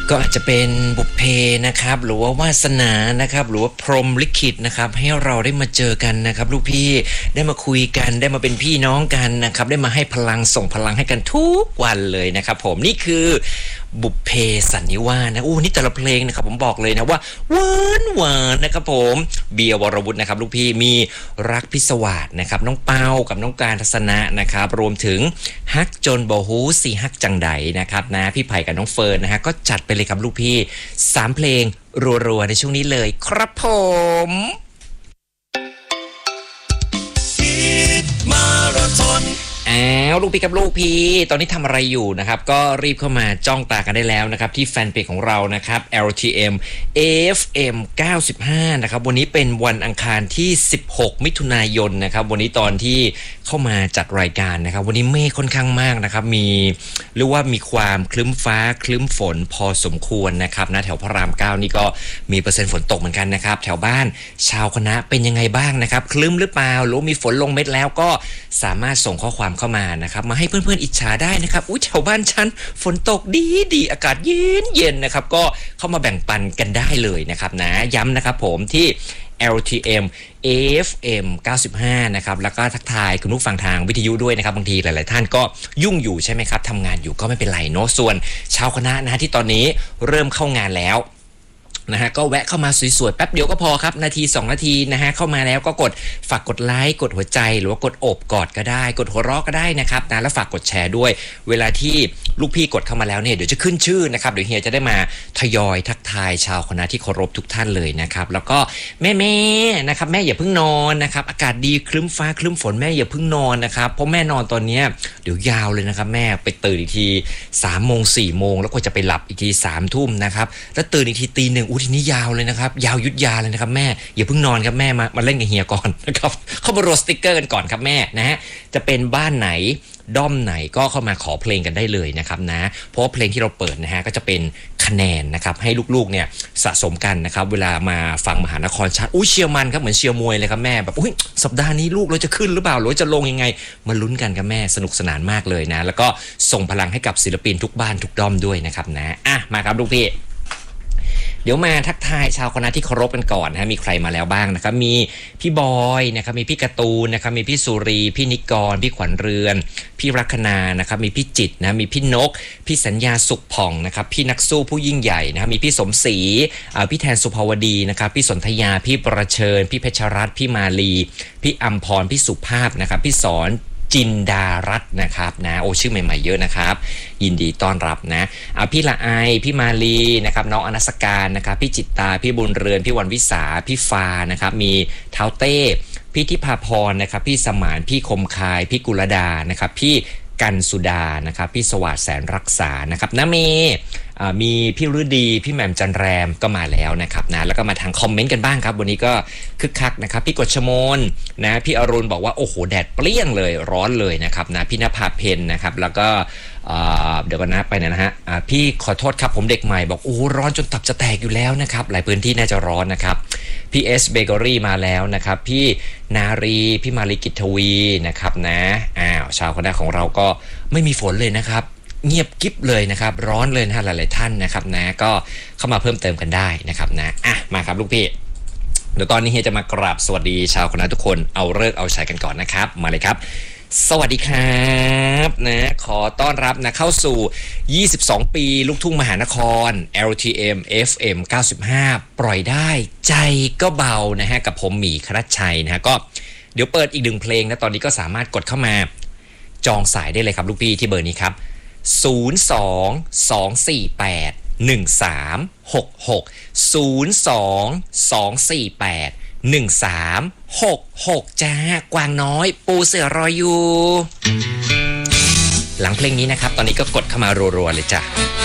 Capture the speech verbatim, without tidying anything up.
ก็อาจจะเป็นบุพเพนะครับหรือว่าวาสนานะครับหรือว่าพรหมลิขิตนะครับให้เราได้มาเจอกันนะครับลูกพี่ได้มาคุยกันได้มาเป็นพี่น้องกันนะครับได้มาให้พลังส่งพลังให้กันทุกวันเลยนะครับผมนี่คือบุพเพสันนิวาสนะอู้นี่แต่ละเพลงนะครับผมบอกเลยนะว่าหวานหวานนะครับผมเบียร์วรวุฒินะครับลูกพี่มีรักพิศวาสนะครับน้องเปากับน้องการทัศนะนะครับรวมถึงฮักจนบ่ฮู้สิฮักจังใดนะครับนะพี่ไผ่กับน้องเฟิร์นนะฮะก็จัดไปเลยครับลูกพี่สามเพลงรัวๆในช่วงนี้เลยครับผมมาราธอนอ้าวลูกพี่กับลูกพี่ตอนนี้ทำอะไรอยู่นะครับก็รีบเข้ามาจ้องตากันได้แล้วนะครับที่แฟนเพจของเรานะครับ แอล ที เอ็ม เอ เอฟ เอ็ม เก้าสิบห้านะครับวันนี้เป็นวันอังคารที่สิบหกมิถุนายนนะครับวันนี้ตอนที่เข้ามาจัดรายการนะครับวันนี้เมฆค่อนข้างมากนะครับมีเรียกว่ามีความคลึ้มฟ้าคลึ้มฝนพอสมควรนะครับนะแถวพระรามเก้านี่ก็มีเปอร์เซ็นต์ฝนตกเหมือนกันนะครับแถวบ้านชาวคณะเป็นยังไงบ้างนะครับคลึ้มหรือเปล่าหรือมีฝนลงเม็ดแล้วก็สามารถส่งข้อความเข้ามานะครับมาให้เพื่อนๆอิจฉาได้นะครับอุ้ยแถวบ้านฉันฝนตกดีดีอากาศเย็นเย็นนะครับก็เข้ามาแบ่งปันกันได้เลยนะครับนะย้ำนะครับผมที่ แอล ที เอ็ม เอ เอฟ เอ็ม เก้าสิบห้านะครับแล้วก็ทักทายคุณผู้ฟังทางวิทยุด้วยนะครับบางทีหลายๆท่านก็ยุ่งอยู่ใช่ไหมครับทำงานอยู่ก็ไม่เป็นไรเนาะส่วนชาวคณะนะที่ตอนนี้เริ่มเข้างานแล้วนะฮะก็แวะเข้ามาสวยๆแป๊บเดียวก็พอครับนาทีสองนาทีนะฮะเข้ามาแล้วก็กดฝากกดไลค์กดหัวใจหรือว่ากดโอบกอดก็ได้กดหัวเราะก็ได้นะครับนะแล้วฝากกดแชร์ด้วยเวลาที่ลูกพี่กดเข้ามาแล้วเนี่ยเดี๋ยวจะขึ้นชื่อนะครับเดี๋ยวเฮียจะได้มาทยอยทักทายชาวคณะที่เคารพทุกท่านเลยนะครับแล้วก็แม่ๆนะครับแม่อย่าเพิ่งนอนนะครับอากาศดีครึ้มฟ้าครึ้มฝนแม่อย่าเพิ่งนอนนะครับเพราะแม่นอนตอนนี้เดี๋ยวยาวเลยนะครับแม่ไปตื่นอีกทีสามโมงสี่โมงแล้วก็จะไปหลับอีกทีสามทุ่มนะครับแล้วตื่นอีกทีตีหนึ่งทีนี้ยาวเลยนะครับยาวยุดยาเลยนะครับแม่อย่าเพิ่งนอนครับแม่มามาเล่นกับเฮียก่อนนะครับเข้ามาโรสติ๊กเกอร์กันก่อนครับแม่นะฮะจะเป็นบ้านไหนด้อมไหนก็เข้ามาขอเพลงกันได้เลยนะครับนะเพราะเพลงที่เราเปิดนะฮะก็จะเป็นคะแนนนะครับให้ลูกๆเนี่ยสะสมกันนะครับเวลามาฟังมหานครชัดอุ้ยเชียร์มันครับเหมือนเชียร์มวยเลยครับแม่แบบอุ้ยสัปดาห์นี้ลูกเราจะขึ้นหรือเปล่าหรือจะลงยังไงมาลุ้นกันครับแม่สนุกสนานมากเลยนะแล้วก็ส่งพลังให้กับศิลปินทุกบ้านทุกด้อมด้วยนะครับนะอ่ะมาครับลูกพี่เดี๋ยวมาทักทายชาวคณะที่เคารพกันก่อนนะมีใครมาแล้วบ้างนะครับมีพี่บอยนะครับมีพี่การ์ตูนนะครับมีพี่สุรีพี่นิกรพี่ขวัญเรือนพี่รัคนานะครับมีพี่จิตนะมีพี่นกพี่สัญญาสุขผ่องนะครับพี่นักสู้ผู้ยิ่งใหญ่นะครับมีพี่สมศรีพี่แทนสุภาวดีนะครับพี่สนธยาพี่ประเชิญพี่เพชรรัตน์พี่มาลีพี่อัมพรพี่สุภาพนะครับพี่สอนจินดารัตน์นะครับนะโอชื่อใหม่ๆเยอะนะครับยินดีต้อนรับนะเอาพี่ละไอพี่มาลีนะครับน้องอนัสการนะครับพี่จิตตาพี่บุญเรือนพี่วันวิสาพี่ฟานะครับมีเท้าเต้พี่ทิพาพรนะครับพี่สมานพี่คมคายพี่กุลดานะครับพี่กันสุดานะครับพี่สวัสดิ์แสนรักษานะครับน้าเมมีพี่ฤดีพี่แหม่มจันแรมก็มาแล้วนะครับนะแล้วก็มาทางคอมเมนต์กันบ้างครับวันนี้ก็คึกคักนะครับพี่กฤษมนนะพี่อรุณบอกว่าโอ้โหแดดเปรี้ยงเลยร้อนเลยนะครับนะพี่ณภาเพนนะครับแล้วก็เดี๋ยวกันนะไปนะฮะพี่ขอโทษครับผมเด็กใหม่บอกโอ้ร้อนจนตับจะแตกอยู่แล้วนะครับหลายพื้นที่น่าจะร้อนนะครับพี่เอสเบเกอรี่มาแล้วนะครับพี่นารีพี่มาริกิตทวีนะครับนะอ้าวชาวคณะของเราก็ไม่มีฝนเลยนะครับเงียบกิ๊บเลยนะครับร้อนเลยนะหลายๆท่านนะครับนะก็เข้ามาเพิ่มเติมกันได้นะครับนะอ่ะมาครับลูกพี่เดี๋ยวตอนนี้เฮียจะมากราบสวัสดีชาวคณะทุกคนเอาเลิกเอาชัยกันก่อนนะครับมาเลยครับสวัสดีครับนะขอต้อนรับนะเข้าสู่ยี่สิบสองปีลูกทุ่งมหานคร แอล ที เอ็ม เอฟ เอ็ม เก้าสิบห้าปล่อยได้ใจก็เบานะฮะกับผมหมีครัชชัยนะฮะก็เดี๋ยวเปิดอีกหนึ่งเพลงนะตอนนี้ก็สามารถกดเข้ามาจองสายได้เลยครับลูกพี่ที่เบอร์นี้ครับศูนย์ สอง สอง สี่ แปด หนึ่ง สาม หก หก ศูนย์ สอง สอง สี่ แปด หนึ่ง สาม หก หกจ้ากวางน้อยปูเสือรออยู่หลังเพลงนี้นะครับตอนนี้ก็กดเข้ามารัวๆเลยจ้ะ